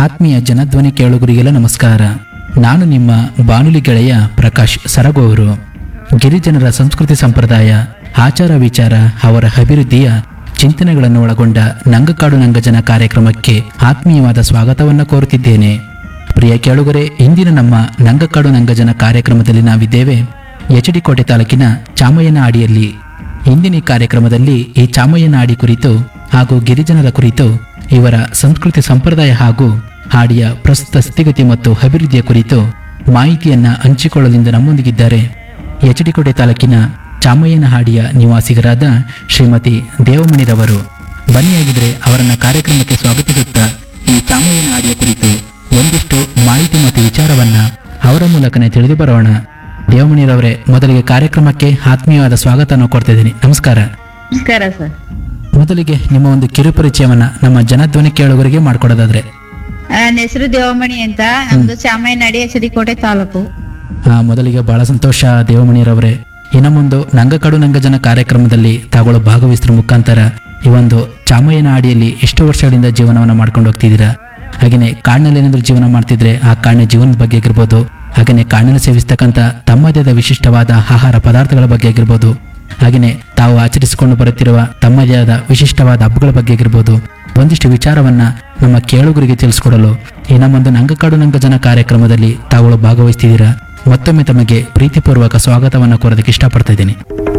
ಆತ್ಮೀಯ ಜನಧ್ವನಿ ಕೇಳುಗರಿಗೆಲ್ಲ ನಮಸ್ಕಾರ. ನಾನು ನಿಮ್ಮ ಬಾನುಲಿ ಗೆಳೆಯ ಪ್ರಕಾಶ್ ಸರಗೂರು. ಗಿರಿಜನರ ಸಂಸ್ಕೃತಿ ಸಂಪ್ರದಾಯ, ಆಚಾರ ವಿಚಾರ, ಅವರ ಅಭಿವೃದ್ಧಿಯ ಚಿಂತನೆಗಳನ್ನು ಒಳಗೊಂಡ ನಂಗಕಾಡು ನಂಗಜನ ಕಾರ್ಯಕ್ರಮಕ್ಕೆ ಆತ್ಮೀಯವಾದ ಸ್ವಾಗತವನ್ನು ಕೋರುತ್ತಿದ್ದೇನೆ. ಪ್ರಿಯ ಕೇಳುಗರೆ, ಇಂದಿನ ನಮ್ಮ ನಂಗಕಾಡು ನಂಗಜನ ಕಾರ್ಯಕ್ರಮದಲ್ಲಿ ನಾವಿದ್ದೇವೆ ಎಚ್.ಡಿ. ಕೋಟೆ ತಾಲೂಕಿನ ಚಾಮಯ್ಯನಹಾಡಿಯಲ್ಲಿ. ಇಂದಿನ ಈ ಕಾರ್ಯಕ್ರಮದಲ್ಲಿ ಈ ಚಾಮಯ್ಯನಹಾಡಿ ಕುರಿತು ಹಾಗೂ ಗಿರಿಜನರ ಕುರಿತು, ಇವರ ಸಂಸ್ಕೃತಿ ಸಂಪ್ರದಾಯ ಹಾಗೂ ಹಾಡಿಯ ಪ್ರಸ್ತುತ ಸ್ಥಿತಿಗತಿ ಮತ್ತು ಅಭಿವೃದ್ಧಿಯ ಕುರಿತು ಮಾಹಿತಿಯನ್ನ ಹಂಚಿಕೊಳ್ಳಲೆಂದು ನಮ್ಮೊಂದಿಗಿದ್ದಾರೆ ಎಚ್.ಡಿ. ಕೋಟೆ ತಾಲೂಕಿನ ಚಾಮಯ್ಯನಹಾಡಿಯ ನಿವಾಸಿಗರಾದ ಶ್ರೀಮತಿ ದೇವಮಣಿರವರು. ಬನ್ನಿಯಾಗಿದ್ರೆ ಅವರನ್ನ ಕಾರ್ಯಕ್ರಮಕ್ಕೆ ಸ್ವಾಗತಿಸುತ್ತಾ ಈ ಚಾಮಯ್ಯನಹಾಡಿಯ ಕುರಿತು ಒಂದಿಷ್ಟು ಮಾಹಿತಿ ಮತ್ತು ವಿಚಾರವನ್ನ ಅವರ ಮೂಲಕನೇ ತಿಳಿದು ಬರೋಣ. ದೇವಮಣಿರವರೇ, ಮೊದಲಿಗೆ ಕಾರ್ಯಕ್ರಮಕ್ಕೆ ಆತ್ಮೀಯವಾದ ಸ್ವಾಗತವನ್ನು ಕೊಡ್ತಾ ಇದ್ದೀನಿ. ನಮಸ್ಕಾರ. ನಮಸ್ಕಾರ ಸರ್. ಮೊದಲಿಗೆ ನಿಮ್ಮ ಒಂದು ಕಿರುಪರಿಚಯವನ್ನ ನಮ್ಮ ಜನಧ್ವನಿ ಕೇಳುಗರಿಗೆ ಮಾಡ್ಕೊಡೋದಾದ್ರೆ. ನನ್ನ ಹೆಸರು ದೇವಮಣಿ ಅಂತ, ನಮ್ದು ಚಾಮಯ್ಯನಹಾಡಿ ಎಚ್.ಡಿ. ಕೋಟೆ ತಾಲೂಕು. ಮೊದಲಿಗೆ ಬಹಳ ಸಂತೋಷ ದೇವಮಣಿರವರೇ. ಇನ್ನು ಮುಂದೆ ನಂಗಕಾಡು ನಂಗಜನ ಕಾರ್ಯಕ್ರಮದಲ್ಲಿ ತಾಗಳು ಭಾಗವಹಿಸಿದ ಮುಖಾಂತರ ಈ ಒಂದು ಚಾಮಯ್ಯನಹಾಡಿಯಲ್ಲಿ ಎಷ್ಟು ವರ್ಷಗಳಿಂದ ಜೀವನವನ್ನು ಮಾಡ್ಕೊಂಡು ಹೋಗ್ತಿದ್ದೀರಾ, ಹಾಗೆಯೇ ಕಾಡಿನಲ್ಲಿ ಏನಾದರೂ ಜೀವನ ಮಾಡ್ತಿದ್ರೆ ಆ ಕಾಡಿನ ಜೀವನದ ಬಗ್ಗೆ ಆಗಿರ್ಬೋದು, ಹಾಗೆಯೇ ಕಾಡಿನಲ್ಲಿ ಸೇವಿಸ್ತಕ್ಕಂಥ ತಮ್ಮದೇ ಆದ ವಿಶಿಷ್ಟವಾದ ಆಹಾರ ಪದಾರ್ಥಗಳ ಬಗ್ಗೆ ಆಗಿರ್ಬೋದು, ಹಾಗೆಯೇ ತಾವು ಆಚರಿಸಿಕೊಂಡು ಬರುತ್ತಿರುವ ತಮ್ಮದೇ ಆದ ವಿಶಿಷ್ಟವಾದ ಹಬ್ಬಗಳ ಬಗ್ಗೆ ಆಗಿರ್ಬೋದು, ಒಂದಿಷ್ಟು ವಿಚಾರವನ್ನ ನಮ್ಮ ಕೇಳುಗರಿಗೆ ತಿಳಿಸ್ಕೊಡಲು ಈ ನಮ್ಮೊಂದು ನಂಗಕಾಡು ನಂಗಜನ ಕಾರ್ಯಕ್ರಮದಲ್ಲಿ ತಾವುಗಳು ಭಾಗವಹಿಸ್ತಿದ್ದೀರಾ. ಮತ್ತೊಮ್ಮೆ ತಮಗೆ ಪ್ರೀತಿಪೂರ್ವಕ ಸ್ವಾಗತವನ್ನು ಕೋರೋದಕ್ಕೆ ಇಷ್ಟಪಡ್ತಾ ಇದ್ದೀನಿ.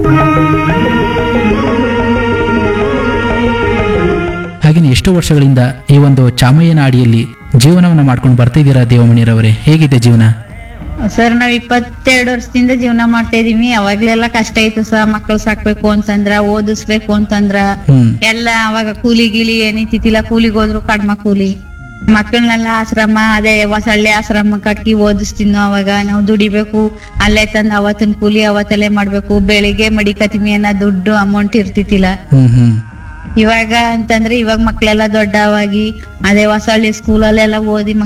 ಹಾಗೆಯೇ ಎಷ್ಟು ವರ್ಷಗಳಿಂದ ಈ ಒಂದು ಚಾಮಯ್ಯನಹಾಡಿಯಲ್ಲಿ ಜೀವನವನ್ನು ಮಾಡ್ಕೊಂಡು ಬರ್ತಿದ್ದೀರಾ ದೇವಮಣಿರವರೇ? ಹೇಗಿದೆ ಜೀವನ? ಸರ್, ನಾವ್ 22 ವರ್ಷದಿಂದ ಜೀವನ ಮಾಡ್ತಾ ಇದೀವಿ. ಅವಾಗ್ಲೆಲ್ಲ ಕಷ್ಟ ಇತ್ತು ಸರ್. ಮಕ್ಕಳು ಸಾಕ್ಬೇಕು ಅಂತಂದ್ರ, ಓದಿಸ್ಬೇಕು ಅಂತಂದ್ರ ಎಲ್ಲ ಅವಾಗ ಕೂಲಿ ಗೀಲಿ ಏನಿತ್ತಿಲ್ಲ. ಕೂಲಿಗೆ ಹೋದ್ರು ಕಡ್ಮ ಕೂಲಿ. ಮಕ್ಕಳನ್ನೆಲ್ಲ ಆಶ್ರಮ, ಅದೇ ಹೊಸಳ್ಳಿ ಆಶ್ರಮ ಕಟ್ಟಿ ಓದಿಸ್ತಿದ್ನು. ಅವಾಗ ನಾವು ದುಡಿಬೇಕು, ಅಲ್ಲೇ ತಂದು ಅವತ್ತಿನ ಕೂಲಿ ಅವತ್ತಲ್ಲೇ ಮಾಡ್ಬೇಕು. ಬೆಳಿಗ್ಗೆ ಮಡಿಕತಿಮಿ ಅನ್ನೋ ದುಡ್ಡು ಅಮೌಂಟ್ ಇರ್ತಿತ್ತಿಲ್ಲ. ಇವಾಗ ಅಂತಂದ್ರೆ ಇವಾಗ ಮಕ್ಳೆಲ್ಲ ದೊಡ್ಡವಾಗಿ ಅದೇ ಹೊಸಳ್ಳಿ ಸ್ಕೂಲಲ್ಲೆಲ್ಲ ಓದಿ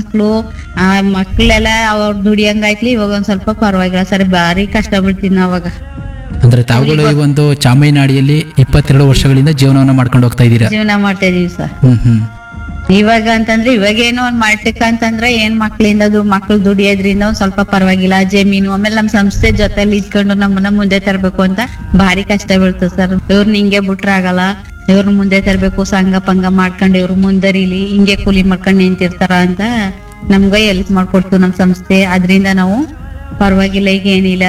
ಮಕ್ಳೆಲ್ಲ ಅವ್ರ ದುಡಿಯಂಗಾಯ್ತ್ಲಿ. ಇವಾಗ ಒಂದ್ ಸ್ವಲ್ಪ ಪರವಾಗಿಲ್ಲ ಸರ್. ಭಾರಿ ಕಷ್ಟ ಬೀಳ್ತೀನಿ ಅವಾಗ. ಅಂದ್ರೆ ತಾವುಗಳು ಈ ಒಂದು ಚಾಮಯ್ಯನಹಾಡಿಯಲ್ಲಿ 22 ವರ್ಷಗಳಿಂದ ಜೀವನವನ್ನ ಮಾಡ್ಕೊಂಡು ಹೋಗ್ತಾ ಇದ್ದೀರಾ? ಜೀವನ ಮಾಡ್ತಾ ಇದೀವಿ ಸರ್. ಇವಾಗ ಅಂತಂದ್ರೆ ಇವಾಗೇನೋ ಒಂದ್ ಮಾಡ್ಲಿಕ್ಕ ಅಂತಂದ್ರೆ ಏನ್ ಮಕ್ಳು ದುಡಿಯೋದ್ರಿಂದ ಒಂದ್ ಸ್ವಲ್ಪ ಪರವಾಗಿಲ್ಲ. ಜಮೀನು ಆಮೇಲೆ ನಮ್ ಸಂಸ್ಥೆ ಜೊತೆಲಿ ಇದ್ಕೊಂಡು ನಮ್ಮನ್ನ ಮುಂದೆ ತರ್ಬೇಕು ಅಂತ ಭಾರಿ ಕಷ್ಟ ಬೀಳ್ತದೆ ಸರ್. ಇವ್ರನ್ನ ಹಿಂಗೆ ಬಿಟ್ರ ಆಗಲ್ಲ, ಇವ್ರನ್ನ ಮುಂದೆ ತರ್ಬೇಕು. ಸಂಘ ಪಂಗ ಮಾಡ್ಕೊಂಡು ಇವ್ರು ಮುಂದರಿಲಿ, ಹಿಂಗೆ ಕೂಲಿ ಮಾಡ್ಕೊಂಡು ನಿಂತಿರ್ತಾರ ಅಂತ ನಮ್ಗ ಹೆಲ್ಪ್ ಮಾಡ್ಕೊಡ್ತು ನಮ್ ಸಂಸ್ಥೆ. ಅದ್ರಿಂದ ನಾವು ಪರವಾಗಿಲ್ಲ, ಈಗ ಏನಿಲ್ಲ.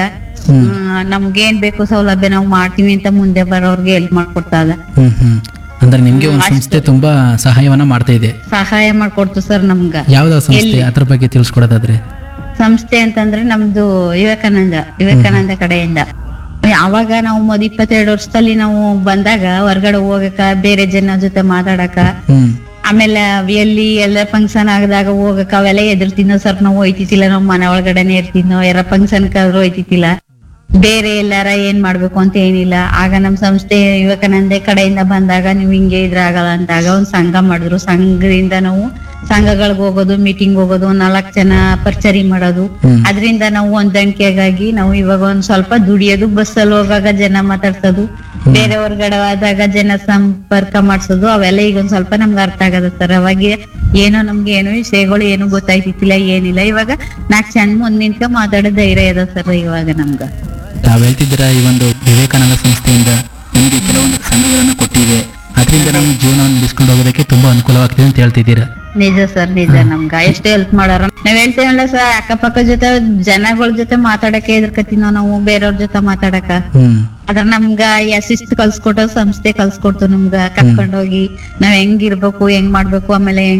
ನಮ್ಗೇನ್ ಬೇಕು ಸೌಲಭ್ಯ ನಾವು ಮಾಡ್ತೀವಿ ಅಂತ ಮುಂದೆ ಬರೋರ್ಗೆ ಹೆಲ್ಪ್ ಮಾಡ್ಕೊಡ್ತದ. ಅಂದ್ರೆ ನಿಮ್ಗೆ ಒಂದು ಸಂಸ್ಥೆ ತುಂಬಾ ಸಹಾಯವನ್ನ ಮಾಡ್ತಾ ಇದೆ. ಸಹಾಯ ಮಾಡ್ಕೊಡ್ತು ಸರ್ ನಮ್ಗ. ಯಾವ್ದು ಸಂಸ್ಥೆ, ಅದ್ರ ಬಗ್ಗೆ ತಿಳಿಸ್ಕೊಡೋದಾದ್ರೆ? ಸಂಸ್ಥೆ ಅಂತಂದ್ರೆ ನಮ್ದು ವಿವೇಕಾನಂದ ಕಡೆಯಿಂದ. ಅವಾಗ ನಾವು 22 ವರ್ಷದಲ್ಲಿ ನಾವು ಬಂದಾಗ ಹೊರಗಡೆ ಹೋಗಕ, ಬೇರೆ ಜನ ಜೊತೆ ಮಾತಾಡಕ, ಆಮೇಲೆ ಎಲ್ಲಿ ಎಲ್ಲ ಫಂಕ್ಷನ್ ಆಗದಾಗ ಹೋಗಕ ಅವೆಲ್ಲ ಎದುರ್ತಿದ್ನೋ ಸರ್. ನಾವು ಹೋಯ್ತಿತ್ತಿಲ್ಲ, ನಾವ್ ಮನೆ ಒಳಗಡೆನೆ ಇರ್ತಿದ್ನೋ. ಯಾರ ಫಂಕ್ಷನ್ ಕಾದ್ರು ಹೋಯ್ತಿತ್ತಿಲ್ಲ. ಬೇರೆ ಎಲ್ಲಾರ ಏನ್ ಮಾಡ್ಬೇಕು ಅಂತ ಏನಿಲ್ಲ. ಆಗ ನಮ್ ಸಂಸ್ಥೆ ವಿವೇಕಾನಂದ ಕಡೆಯಿಂದ ಬಂದಾಗ ನೀವು ಹಿಂಗೆ ಇದ್ರಾಗಲ್ಲ ಅಂತಾಗ ಒಂದ್ ಸಂಘ ಮಾಡಿದ್ರು. ಸಂಘದಿಂದ ನಾವು ಸಂಘಗಳಿಗೆ ಹೋಗೋದು, ಮೀಟಿಂಗ್ ಹೋಗೋದು, 4 ಜನ ಪರ್ಚರಿ ಮಾಡೋದು. ಅದ್ರಿಂದ ನಾವು ಹೊಂದಾಣಿಕೆಗಾಗಿ ನಾವು ಇವಾಗ ಒಂದ್ ಸ್ವಲ್ಪ ದುಡಿಯೋದು, ಬಸ್ಸಲ್ಲಿ ಹೋಗಾಗ ಜನ ಮಾತಾಡ್ಸೋದು, ಬೇರೆ ಹೊರಗಡೆ ಆದಾಗ ಜನ ಸಂಪರ್ಕ ಮಾಡ್ಸೋದು, ಅವೆಲ್ಲ ಈಗ ಒಂದ್ ಸ್ವಲ್ಪ ನಮ್ಗೆ ಅರ್ಥ ಆಗದ ಸರ್. ಅವಾಗ ನಮ್ಗೆ ಏನು ವಿಷಯಗಳು ಏನು ಗೊತ್ತಾಯ್ತಿತ್ತಿಲ್ಲ, ಏನಿಲ್ಲ. ಇವಾಗ 4 ಜನ ಮುಂದ್ ನಿಂತ್ಕ ಮಾತಾಡೋ ಧೈರ್ಯ ಇದೆ ಸರ್ ಇವಾಗ ನಮ್ಗ. ತಾವ್ ಹೇಳ್ತಿದ್ದೀರಾ ಈ ಒಂದು ವಿವೇಕಾನಂದ ಸಂಸ್ಥೆಯಿಂದ ನಿಮ್ಗೆ ಕೆಲವೊಂದು ಸಂಘಗಳನ್ನು ಕೊಟ್ಟಿದೆ, ಅದರಿಂದ ನಮ್ಮ ಜೀವನವನ್ನು ನಡೆಸ್ಕೊಂಡು ಹೋಗೋದಕ್ಕೆ ತುಂಬಾ ಅನುಕೂಲವಾಗ್ತಿದೆ ಅಂತ ಹೇಳ್ತಿದ್ದೀರಾ? ನಿಜ ಸರ್, ನಿಜ. ನಮ್ಗ ಎಷ್ಟು ಹೆಲ್ಪ್ ಮಾಡಾರ. ನಾವ್ ಹೇಳ್ತೇವಲ್ಲ ಸರ್, ಅಕ್ಕಪಕ್ಕ ಜೊತೆ ಜನಗಳ ಜೊತೆ ಮಾತಾಡಕ್ಕೆ ಎದುರ್ಕತಿನೋ ನಾವು, ಬೇರೆಯವ್ರ ಜೊತೆ ಮಾತಾಡಕ. ಅದ್ರ ನಮ್ಗ ಶಿಸ್ತು ಕಲ್ಸ್ಕೊಟ್ಟೋ ಸಂಸ್ಥೆ ಕಲ್ಸ್ಕೊಡ್ತು ನಮ್ಗ. ಕರ್ಕೊಂಡೋಗಿ ನಾವ್ ಹೆಂಗಿರ್ಬೇಕು, ಹೆಂಗ್ ಮಾಡ್ಬೇಕು, ಆಮೇಲೆ